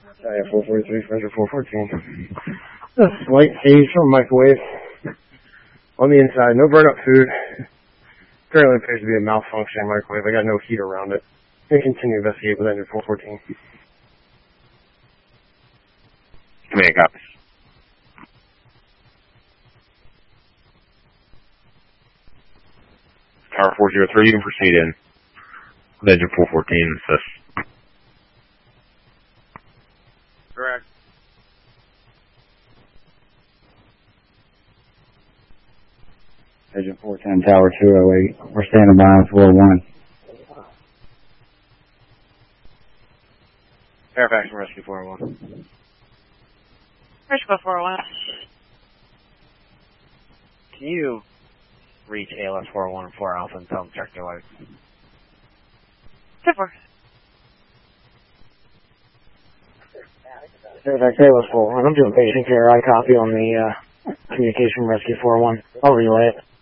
Yeah, 443, Fresno 414. A slight haze from microwave. On the inside, no burn up food. Currently appears to be a malfunctioning microwave. I got no heat around it. Going to continue to investigate with engine 414. Command copies. Tower 403, you can proceed in with engine 414 assist. Correct. Engine 410, Tower 208. We're standing by on 401. Fairfax and Rescue 401. Rescue 401. Can you reach ALS 401 and 4 Alpha and tell them to check their lights? Super. Fairfax ALS 401. I'm doing patient care. I copy on the communication from Rescue 401. I'll relay it.